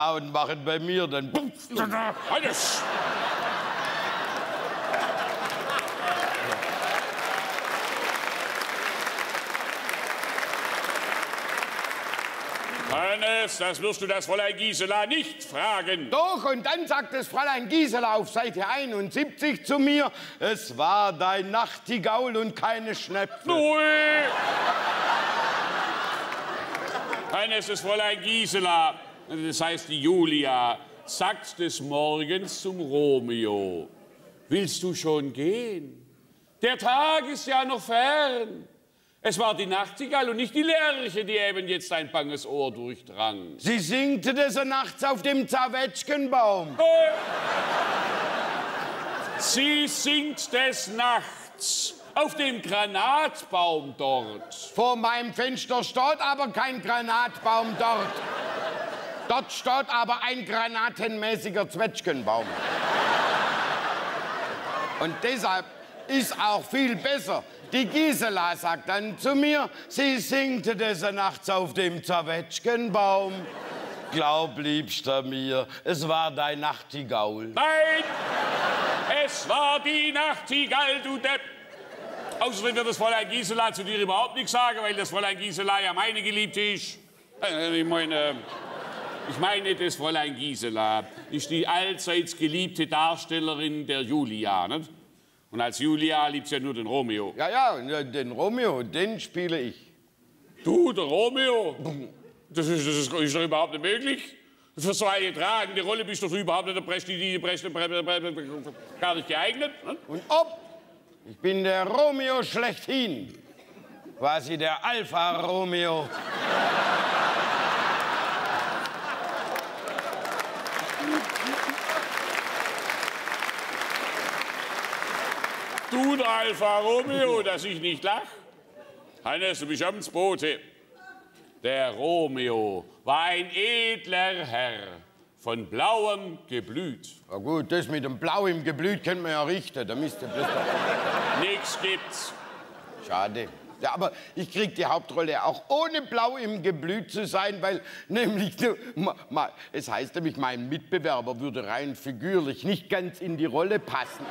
und machen bei mir dann... Alles! Hannes, das wirst du das Fräulein Gisela nicht fragen. Doch, und dann sagt das Fräulein Gisela auf Seite 71 zu mir, es war dein Nachtigaul und keine Schnepfe. Ruhe! Hannes, das Fräulein Gisela, das heißt die Julia, sagt des Morgens zum Romeo. Willst du schon gehen? Der Tag ist ja noch fern. Es war die Nachtigall und nicht die Lerche, die eben jetzt dein banges Ohr durchdrang. Sie singte des nachts auf dem Zawetschgenbaum. Sie singt des Nachts auf dem Granatbaum dort. Vor meinem Fenster steht aber kein Granatbaum dort. Dort steht aber ein granatenmäßiger Zwetschgenbaum. Und deshalb ist auch viel besser. Die Gisela sagt dann zu mir, sie singte des Nachts auf dem Zawetschgenbaum. Glaub, Liebster mir, es war dein Nachtigaul. Nein, es war die Nachtigall, du Depp. Außerdem wird das Fräulein Gisela zu dir überhaupt nichts sagen, weil das Fräulein Gisela ja meine Geliebte ist. Ich meine, das Fräulein Gisela ist die allseits geliebte Darstellerin der Julia, nicht? Und als Julia liebt sie ja nur den Romeo. Ja, den Romeo, den spiele ich. Du, der Romeo? Das ist doch überhaupt nicht möglich. Für so eine tragende Rolle bist du überhaupt nicht gar nicht geeignet. Ne? Und ob? Ich bin der Romeo schlechthin. Quasi der Alfa-Romeo. Du, der Alfa Romeo, dass ich nicht lach. Hannes, du bist Amtsbote. Der Romeo war ein edler Herr, von blauem Geblüt. Na gut, das mit dem Blau im Geblüt können wir ja richten. Da müsst ihr bloß... Nix gibt's. Schade. Ja, aber ich krieg die Hauptrolle auch ohne Blau im Geblüt zu sein, weil nämlich, es heißt nämlich, mein Mitbewerber würde rein figürlich nicht ganz in die Rolle passen.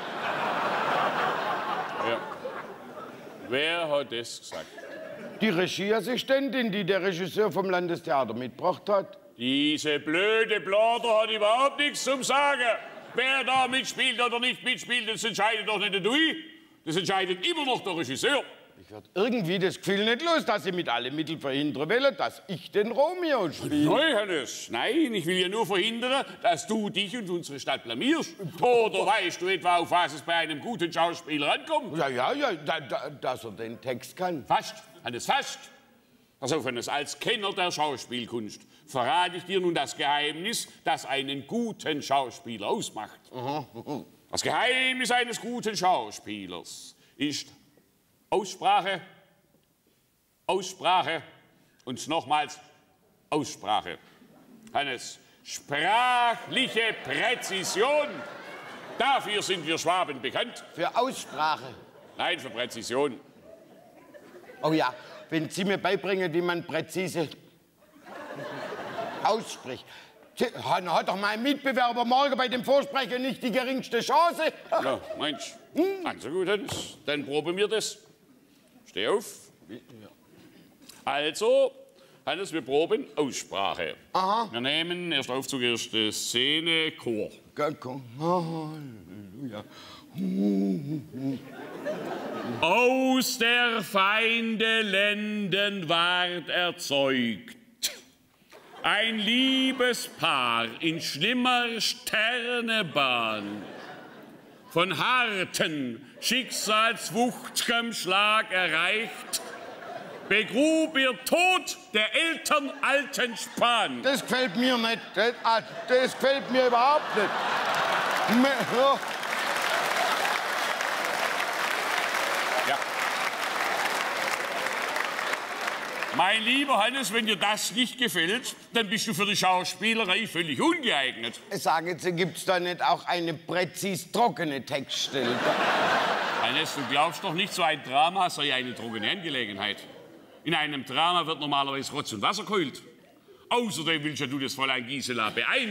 Ja. Wer hat das gesagt? Die Regieassistentin, die der Regisseur vom Landestheater mitgebracht hat. Diese blöde Blader hat überhaupt nichts zum Sagen. Wer da mitspielt oder nicht mitspielt, das entscheidet doch nicht der Dui. Das entscheidet immer noch der Regisseur. Ich werde irgendwie das Gefühl nicht los, dass Sie mit allen Mitteln verhindern wollen, dass ich den Romeo spiele. Nein, Hannes, nein, ich will ja nur verhindern, dass du dich und unsere Stadt blamierst. Oder weißt du etwa, auf was es bei einem guten Schauspieler ankommt? Ja, dass er den Text kann. Fast, Hannes, fast. Pass auf, Hannes, als Kenner der Schauspielkunst verrate ich dir nun das Geheimnis, das einen guten Schauspieler ausmacht. Das Geheimnis eines guten Schauspielers ist Aussprache, Aussprache und nochmals Aussprache. Hannes, sprachliche Präzision. Dafür sind wir Schwaben bekannt. Für Aussprache? Nein, für Präzision. Oh ja, wenn Sie mir beibringen, wie man präzise ausspricht. Dann hat doch mein Mitbewerber morgen bei dem Vorsprechen nicht die geringste Chance. Ja, meinst du? Also gut, Hannes, dann proben wir das. Steh auf. Also, Hannes, wir proben Aussprache. Aha. Wir nehmen erst Aufzug, erste Szene, Chor. Halleluja. Aus der Feinde Lenden ward erzeugt ein Liebespaar in schlimmer Sternebahn. Von harten Schicksalswucht'gem Schlag erreicht, begrub ihr tot der Eltern alten Span. Das gefällt mir nicht. Das gefällt mir überhaupt nicht. Ja. Mein lieber Hannes, wenn dir das nicht gefällt, dann bist du für die Schauspielerei völlig ungeeignet. Sagen Sie, gibt's da nicht auch eine präzis trockene Textstelle? Hannes, du glaubst doch nicht, so ein Drama sei eine trockene Angelegenheit. In einem Drama wird normalerweise Rotz und Wasser geheult. Außerdem willst ja du das Fräulein Gisela beeindrucken.